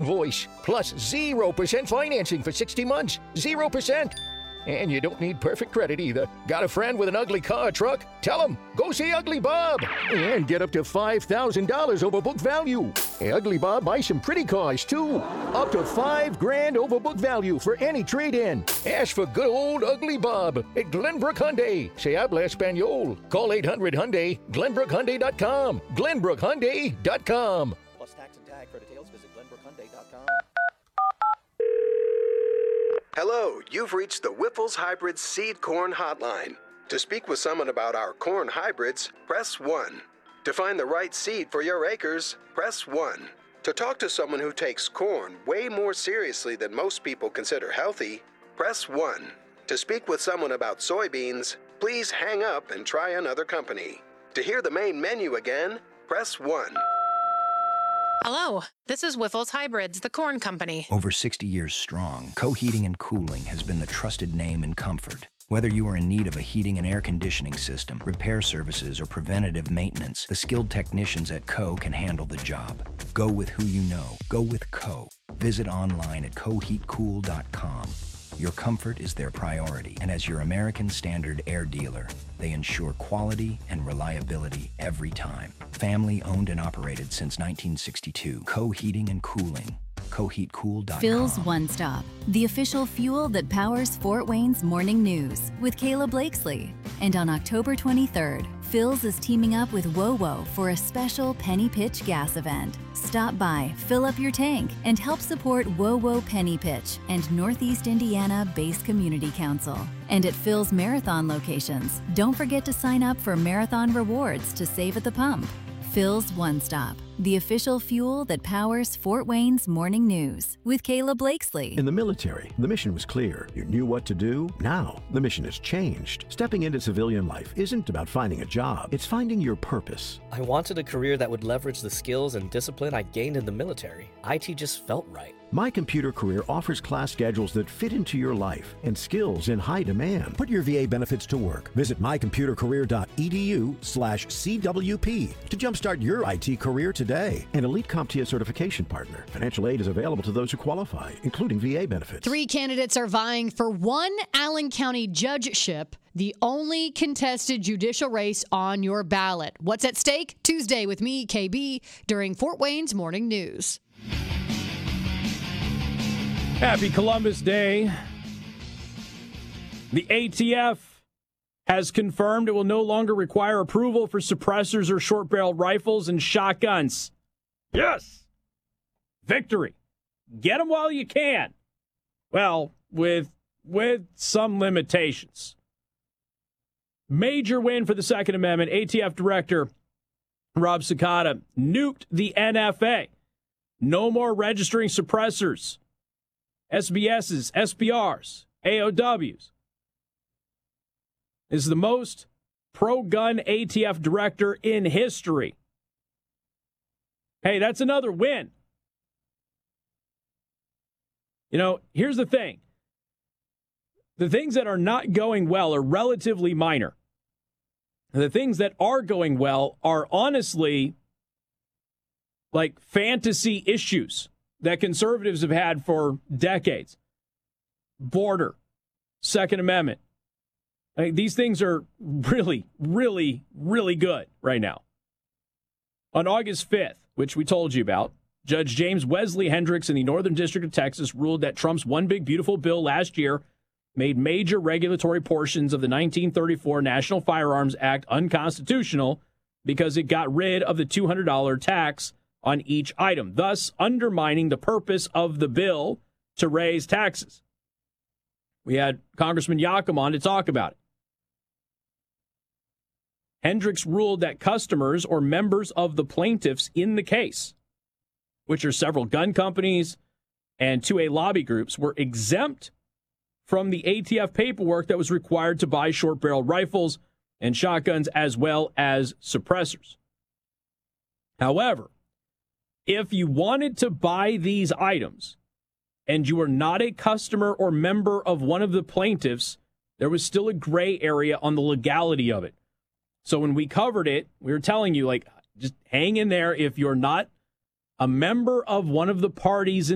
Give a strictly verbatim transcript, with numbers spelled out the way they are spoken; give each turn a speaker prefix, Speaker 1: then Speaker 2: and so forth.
Speaker 1: voice, plus zero percent financing for sixty months. zero percent. And you don't need perfect credit either. Got a friend with an ugly car or truck? Tell him, go see Ugly Bob. And get up to five thousand dollars over book value. Hey, Ugly Bob buys some pretty cars, too. Up to five grand over book value for any trade-in. Ask for good old Ugly Bob at Glenbrook Hyundai. Se habla Espanol. Call eight hundred Hyundai, glenbrook hyundai dot com. glenbrook hyundai dot com.
Speaker 2: Plus tax and tag. For details, visit glenbrook hyundai dot com.
Speaker 3: Hello, you've reached the Whipple's Hybrid Seed Corn Hotline. To speak with someone about our corn hybrids, press one. To find the right seed for your acres, press one. To talk to someone who takes corn way more seriously than most people consider healthy, press one. To speak with someone about soybeans, please hang up and try another company. To hear the main menu again, press one.
Speaker 4: Hello, this is Whiffle's Hybrids, the corn company.
Speaker 5: Over sixty years strong, Co Heating and Cooling has been the trusted name in comfort. Whether you are in need of a heating and air conditioning system, repair services, or preventative maintenance, the skilled technicians at Co can handle the job. Go with who you know. Go with Co. Visit online at co heat cool dot com. Your comfort is their priority, and as your American Standard Air dealer, they ensure quality and reliability every time. Family owned and operated since nineteen sixty-two. Co Heating and Cooling. co heat cool dot com.
Speaker 6: Phil's One Stop, the official fuel that powers Fort Wayne's morning news with Kayla Blakesley. And on October twenty-third, Phil's is teaming up with WoWo for a special Penny Pitch gas event. Stop by, fill up your tank, and help support WoWo Penny Pitch and Northeast Indiana-based Community Council. And at Phil's Marathon locations, don't forget to sign up for Marathon Rewards to save at the pump. Phil's One Stop, the official fuel that powers Fort Wayne's morning news with Kayla Blakesley.
Speaker 7: In the military, the mission was clear. You knew what to do. Now, the mission has changed. Stepping into civilian life isn't about finding a job. It's finding your purpose.
Speaker 2: I wanted a career that would leverage the skills and discipline I gained in the military. I T just felt right.
Speaker 7: My Computer Career offers class schedules that fit into your life and skills in high demand. Put your V A benefits to work. Visit my computer career dot e d u slash c w p to jumpstart your I T career today. An Elite CompTIA certification partner. Financial aid is available to those who qualify, including V A benefits.
Speaker 8: Three candidates are vying for one Allen County judgeship, the only contested judicial race on your ballot. What's at stake? Tuesday with me, K B, during Fort Wayne's Morning News.
Speaker 9: Happy Columbus Day. The A T F has confirmed it will no longer require approval for suppressors or short-barreled rifles and shotguns. Yes! Victory. Get them while you can. Well, with with some limitations. Major win for the Second Amendment. A T F Director Rob Sakata nuked the N F A. No more registering suppressors. S B S's, S B Rs, A O Ws. Is the most pro-gun A T F director in history. Hey, that's another win. You know, here's the thing. The things that are not going well are relatively minor. The things that are going well are honestly like fantasy issues that conservatives have had for decades. Border, Second Amendment. I mean, these things are really, really, really good right now. On August fifth, which we told you about, Judge James Wesley Hendricks in the Northern District of Texas ruled that Trump's One Big Beautiful Bill last year made major regulatory portions of the nineteen thirty-four National Firearms Act unconstitutional because it got rid of the two hundred dollars tax on each item, thus undermining the purpose of the bill to raise taxes. We had Congressman Yakima on to talk about it. Hendricks ruled that customers or members of the plaintiffs in the case, which are several gun companies and two A lobby groups, were exempt from the A T F paperwork that was required to buy short-barreled rifles and shotguns as well as suppressors. However, if you wanted to buy these items and you were not a customer or member of one of the plaintiffs, there was still a gray area on the legality of it. So when we covered it, we were telling you, like, just hang in there. If you're not a member of one of the parties in